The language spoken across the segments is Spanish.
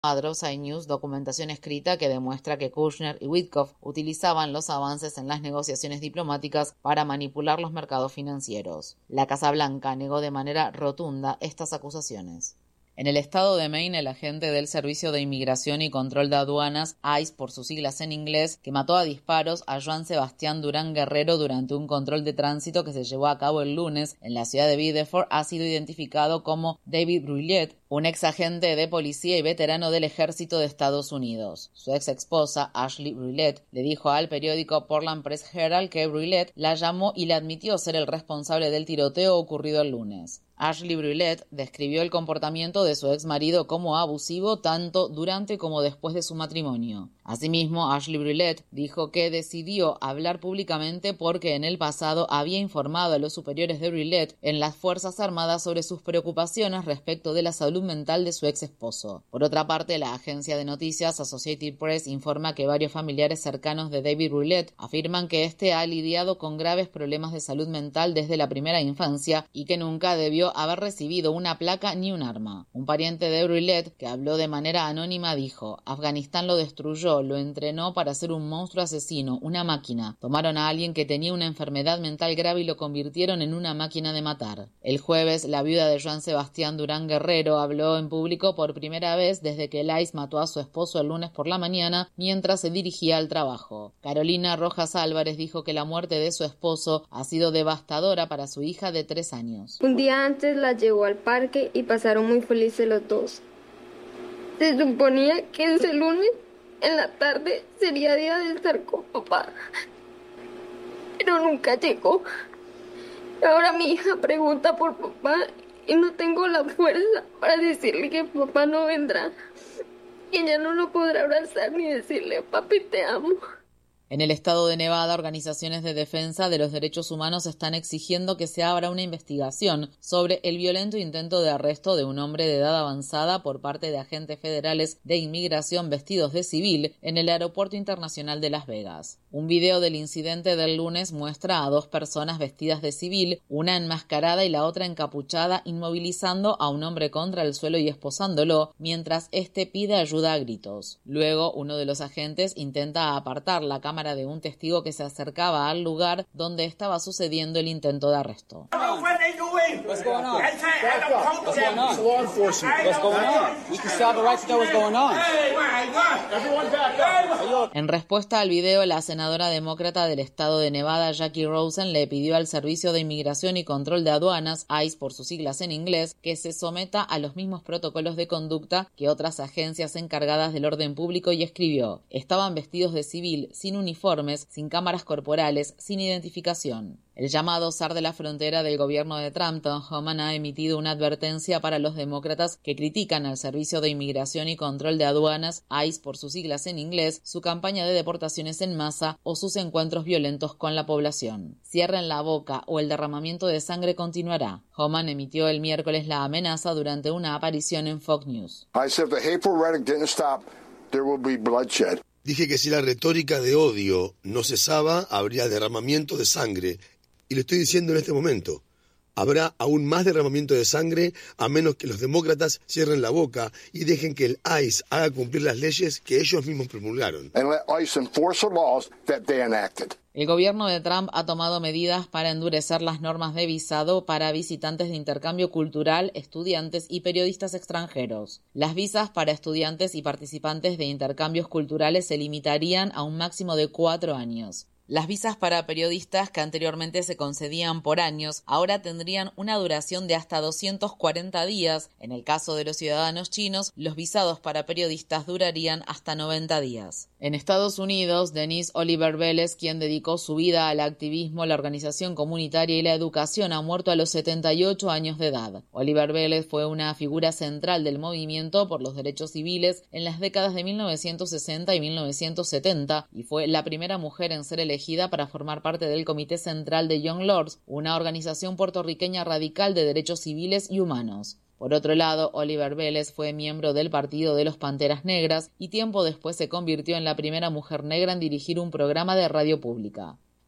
a Dropside News documentación escrita que demuestra que Kushner y Witkoff utilizaban los avances en las negociaciones diplomáticas para manipular los mercados financieros. La Casa Blanca negó de manera rotunda estas acusaciones. En el estado de Maine, el agente del Servicio de Inmigración y Control de Aduanas, ICE por sus siglas en inglés, que mató a disparos a Joan Sebastián Durán Guerrero durante un control de tránsito que se llevó a cabo el lunes en la ciudad de Biddeford, ha sido identificado como David Brulette, un ex agente de policía y veterano del ejército de Estados Unidos. Su ex esposa, Ashley Brulette, le dijo al periódico Portland Press Herald que Brulette la llamó y le admitió ser el responsable del tiroteo ocurrido el lunes. Ashley Brulette describió el comportamiento de su ex marido como abusivo tanto durante como después de su matrimonio. Asimismo, Ashley Brulette dijo que decidió hablar públicamente porque en el pasado había informado a los superiores de Brulette en las Fuerzas Armadas sobre sus preocupaciones respecto de la salud mental de su ex esposo. Por otra parte, la agencia de noticias Associated Press informa que varios familiares cercanos de David Brulette afirman que este ha lidiado con graves problemas de salud mental desde la primera infancia y que nunca debió haber recibido una placa ni un arma. Un pariente de Brulette, que habló de manera anónima, dijo: Afganistán lo destruyó, lo entrenó para ser un monstruo asesino, una máquina. Tomaron a alguien que tenía una enfermedad mental grave y lo convirtieron en una máquina de matar. El jueves, la viuda de Joan Sebastián Durán Guerrero habló en público por primera vez desde que el ICE mató a su esposo el lunes por la mañana mientras se dirigía al trabajo. Carolina Rojas Álvarez dijo que la muerte de su esposo ha sido devastadora para su hija de 3 años. Un día antes la llevó al parque y pasaron muy felices los dos. Se suponía que ese lunes en la tarde sería día de estar con papá, pero nunca llegó. Ahora mi hija pregunta por papá y no tengo la fuerza para decirle que papá no vendrá. Y ella no lo podrá abrazar ni decirle: papi, te amo. En el estado de Nevada, organizaciones de defensa de los derechos humanos están exigiendo que se abra una investigación sobre el violento intento de arresto de un hombre de edad avanzada por parte de agentes federales de inmigración vestidos de civil en el Aeropuerto Internacional de Las Vegas. Un video del incidente del lunes muestra a 2 personas vestidas de civil, una enmascarada y la otra encapuchada, inmovilizando a un hombre contra el suelo y esposándolo, mientras este pide ayuda a gritos. Luego, uno de los agentes intenta apartar la cámara de un testigo que se acercaba al lugar donde estaba sucediendo el intento de arresto. En respuesta al video, la senadora demócrata del estado de Nevada, Jackie Rosen, le pidió al Servicio de Inmigración y Control de Aduanas, ICE por sus siglas en inglés, que se someta a los mismos protocolos de conducta que otras agencias encargadas del orden público, y escribió: estaban vestidos de civil, sin uniformes, sin cámaras corporales, sin identificación. El llamado zar de la frontera del gobierno de Trump, Tom Homan, ha emitido una advertencia para los demócratas que critican al Servicio de Inmigración y Control de Aduanas, ICE por sus siglas en inglés, su campaña de deportaciones en masa o sus encuentros violentos con la población. Cierren la boca o el derramamiento de sangre continuará. Homan emitió el miércoles la amenaza durante una aparición en Fox News. Dije que si la retórica de odio no cesaba, habría derramamiento de sangre. Y lo estoy diciendo en este momento. Habrá aún más derramamiento de sangre a menos que los demócratas cierren la boca y dejen que el ICE haga cumplir las leyes que ellos mismos promulgaron. El gobierno de Trump ha tomado medidas para endurecer las normas de visado para visitantes de intercambio cultural, estudiantes y periodistas extranjeros. Las visas para estudiantes y participantes de intercambios culturales se limitarían a un máximo de 4 años. Las visas para periodistas, que anteriormente se concedían por años, ahora tendrían una duración de hasta 240 días. En el caso de los ciudadanos chinos, los visados para periodistas durarían hasta 90 días. En Estados Unidos, Denise Oliver Vélez, quien dedicó su vida al activismo, la organización comunitaria y la educación, ha muerto a los 78 años de edad. Oliver Vélez fue una figura central del movimiento por los derechos civiles en las décadas de 1960 y 1970 y fue la primera mujer en ser elegida para formar parte del Comité Central de Young Lords, una organización puertorriqueña radical de derechos civiles y humanos. Por otro lado, Oliver Vélez fue miembro del Partido de los Panteras Negras y tiempo después se convirtió en la primera mujer negra en dirigir un programa de radio pública.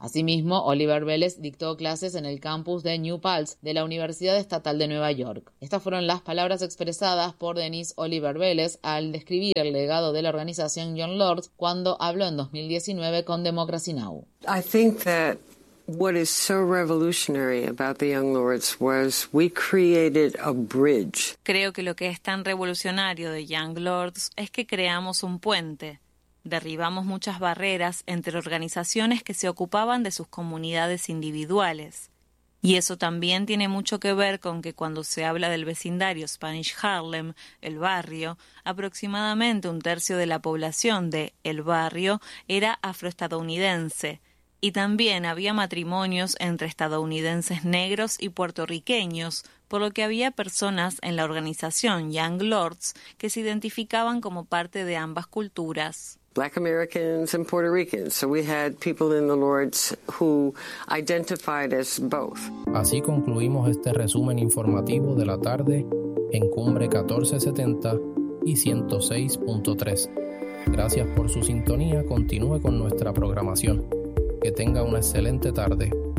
Asimismo, Oliver Vélez dictó clases en el campus de New Paltz de la Universidad Estatal de Nueva York. Estas fueron las palabras expresadas por Denise Oliver Vélez al describir el legado de la organización Young Lords cuando habló en 2019 con Democracy Now! I think that what is so revolutionary about the Young Lords was we created a bridge. Creo que lo que es tan revolucionario de Young Lords es que creamos un puente. Derribamos muchas barreras entre organizaciones que se ocupaban de sus comunidades individuales. Y eso también tiene mucho que ver con que cuando se habla del vecindario Spanish Harlem, el barrio, aproximadamente 1/3 de la población de el barrio era afroestadounidense. Y también había matrimonios entre estadounidenses negros y puertorriqueños, por lo que había personas en la organización Young Lords que se identificaban como parte de ambas culturas. Black Americans and Puerto Ricans, so we had people in the Lords who identified as both. Así concluimos este resumen informativo de la tarde en Cumbre 1470 y 106.3. Gracias por su sintonía, continúe con nuestra programación. Que tenga una excelente tarde.